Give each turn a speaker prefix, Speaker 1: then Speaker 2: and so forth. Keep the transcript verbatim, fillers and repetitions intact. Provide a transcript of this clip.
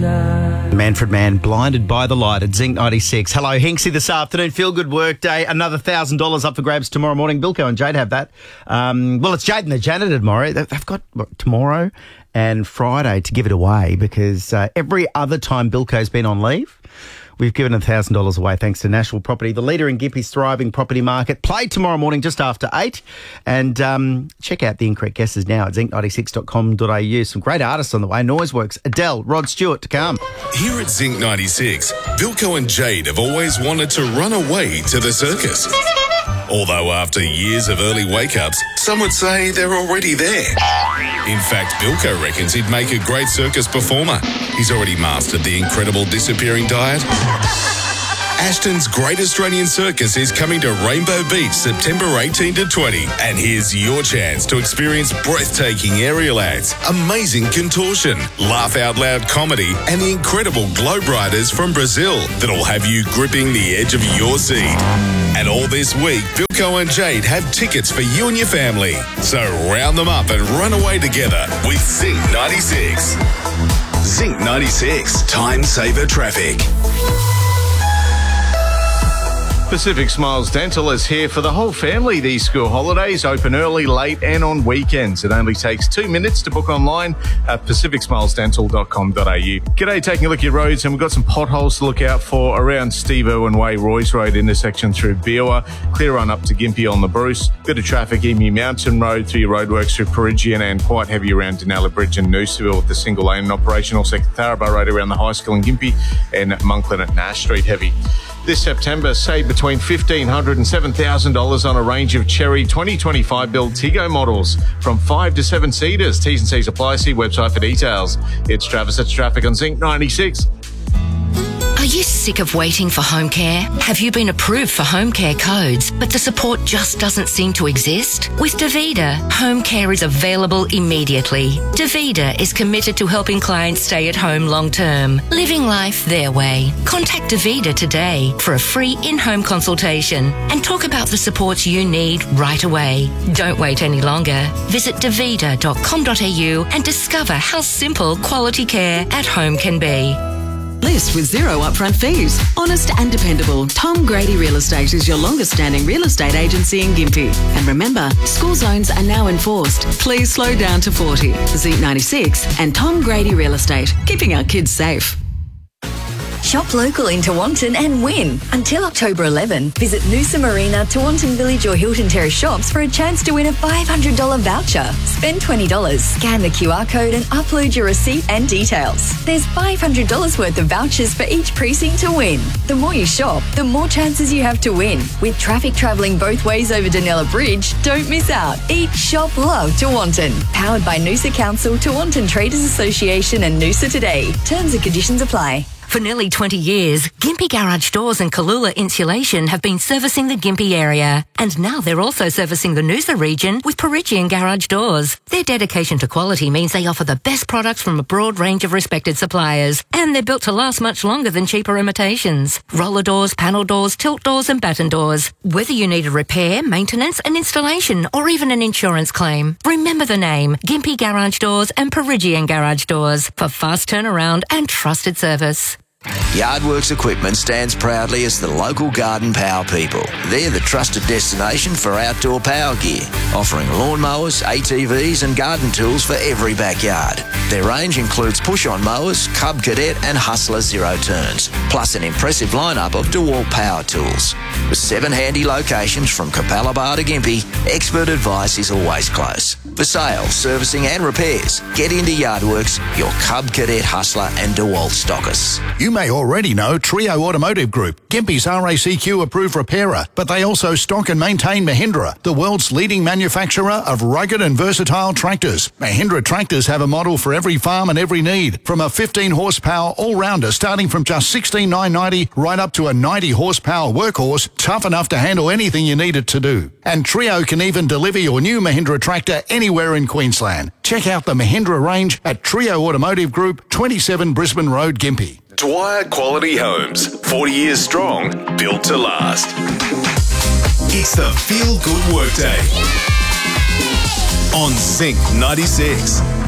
Speaker 1: Manfred Mann, Blinded by the Light at Zinc ninety-six. Hello, Hinksy, this afternoon. Feel good work day. Another one thousand dollars up for grabs tomorrow morning. Bilko and Jade have that. Um, well, it's Jade and the janitor tomorrow. They've got what, tomorrow and Friday to give it away because uh, every other time Bilko's been on leave, we've given one thousand dollars away thanks to National Property, the leader in Gympie's thriving property market. Play tomorrow morning just after eight. And um, check out the incorrect guesses now at zinc ninety-six dot com dot a u. Some great artists on the way. Noiseworks, Adele, Rod Stewart to come.
Speaker 2: Here at Zinc ninety-six, Bilko and Jade have always wanted to run away to the circus. Although after years of early wake-ups, some would say they're already there. In fact, Bilko reckons he'd make a great circus performer. He's already mastered the incredible disappearing diet. Ashton's Great Australian Circus is coming to Rainbow Beach September eighteenth to twentieth. And here's your chance to experience breathtaking aerial acts, amazing contortion, laugh-out-loud comedy, and the incredible Globe Riders from Brazil that'll have you gripping the edge of your seat. And all this week, Bilko and Jade have tickets for you and your family. So round them up and run away together with Zinc ninety-six. Zinc ninety-six, time saver traffic.
Speaker 3: Pacific Smiles Dental is here for the whole family these school holidays, open early, late and on weekends. It only takes two minutes to book online at pacific smiles dental dot com dot a u. G'day, taking a look at your roads, and we've got some potholes to look out for around Steve Irwin Way, Roy's Road intersection through Beerwah. Clear run up to Gympie on the Bruce. Bit of traffic, Emu Mountain Road through your roadworks through Perigian, and quite heavy around Denella Bridge and Noosaville with the single lane in operation. Also Tharabar Road around the high school in Gympie, and Monklin at Nash Street heavy. This September, save between fifteen hundred dollars and seven thousand dollars on a range of Cherry twenty twenty-five build Tiggo models from five to seven seaters. T's and C's apply. See website for details. It's Travis at Traffic on Zinc ninety-six.
Speaker 4: Are you sick of waiting for home care? Have you been approved for home care codes, but the support just doesn't seem to exist? With Davida, home care is available immediately. Davida is committed to helping clients stay at home long term, living life their way. Contact Davida today for a free in-home consultation and talk about the supports you need right away. Don't wait any longer. Visit davida dot com dot a u and discover how simple quality care at home can be.
Speaker 5: List with zero upfront fees. Honest and dependable. Tom Grady Real Estate is your longest standing real estate agency in Gympie. And remember, school zones are now enforced. Please slow down to forty. Zinc ninety-six and Tom Grady Real Estate, keeping our kids safe.
Speaker 6: Shop local in Tewantin and win. Until October eleventh, visit Noosa Marina, Tewantin Village or Hilton Terrace shops for a chance to win a five hundred dollars voucher. Spend twenty dollars, scan the Q R code and upload your receipt and details. There's five hundred dollars worth of vouchers for each precinct to win. The more you shop, the more chances you have to win. With traffic travelling both ways over Denella Bridge, don't miss out. Eat, shop, love Tewantin. Powered by Noosa Council, Tewantin Traders Association and Noosa Today. Terms and conditions apply.
Speaker 4: For nearly twenty years, Gympie Garage Doors and Kalula Insulation have been servicing the Gympie area. And now they're also servicing the Noosa region with Perigian Garage Doors. Their dedication to quality means they offer the best products from a broad range of respected suppliers. And they're built to last much longer than cheaper imitations. Roller doors, panel doors, tilt doors and batten doors. Whether you need a repair, maintenance, an installation or even an insurance claim, remember the name Gympie Garage Doors and Perigian Garage Doors for fast turnaround and trusted service.
Speaker 7: Yardworks Equipment stands proudly as the local garden power people. They're the trusted destination for outdoor power gear, offering lawnmowers, A T Vs and garden tools for every backyard. Their range includes push-on mowers, Cub Cadet and Hustler Zero Turns, plus an impressive lineup of DeWalt power tools. With seven handy locations from Capalaba to Gympie, expert advice is always close. For sales, servicing and repairs, get into Yardworks, your Cub Cadet, Hustler and DeWalt stockers.
Speaker 8: You may already know Trio Automotive Group, Gympie's R A C Q approved repairer, but they also stock and maintain Mahindra, the world's leading manufacturer of rugged and versatile tractors. Mahindra tractors have a model for every farm and every need, from a fifteen horsepower all-rounder starting from just sixteen thousand nine hundred ninety right up to a ninety horsepower workhorse, tough enough to handle anything you need it to do. And Trio can even deliver your new Mahindra tractor anywhere in Queensland. Check out the Mahindra range at Trio Automotive Group, twenty-seven Brisbane Road, Gympie.
Speaker 2: Dwyer Quality Homes, forty years strong, built to last. It's the Feel Good Workday on Zinc ninety-six.